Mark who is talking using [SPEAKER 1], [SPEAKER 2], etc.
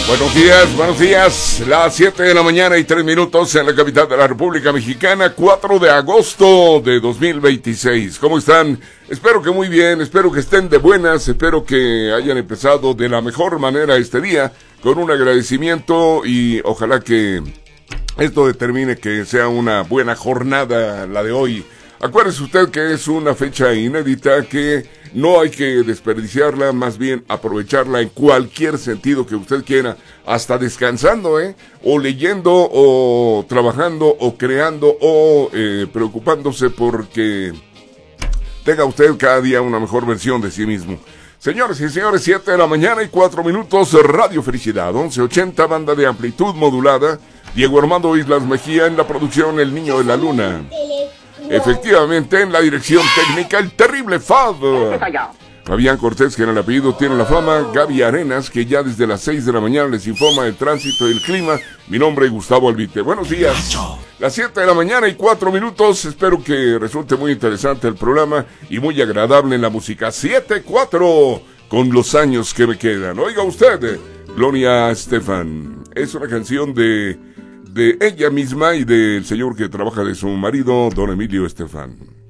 [SPEAKER 1] Buenos días, las 7 de la mañana y 3 minutos en la capital de la República Mexicana, 4 de agosto de 2026. ¿Cómo están? Espero que muy bien, espero que estén de buenas, espero que hayan empezado de la mejor manera este día, con un agradecimiento y ojalá que esto determine que sea una buena jornada la de hoy. Acuérdese usted que es una fecha inédita que no hay que desperdiciarla, más bien aprovecharla en cualquier sentido que usted quiera, hasta descansando, o leyendo, o trabajando, o creando, o preocupándose porque tenga usted cada día una mejor versión de sí mismo. Señores y señores, 7 de la mañana y 4 minutos, Radio Felicidad, 1180, banda de amplitud modulada, Diego Armando Islas Mejía en la producción, El Niño de la Luna. Efectivamente, en la dirección técnica, el terrible Fab. Fabián Cortés, que en el apellido tiene la fama. Gaby Arenas, que ya desde las 6 de la mañana les informa del tránsito y el clima. Mi nombre es Gustavo Albite. Buenos días. Las 7 de la mañana y 4 minutos. Espero que resulte muy interesante el programa y muy agradable en la música. 7-4 con los años que me quedan. Oiga usted, Gloria Estefan. Es una canción de ella misma y del señor que trabaja de su marido, don Emilio Estefan.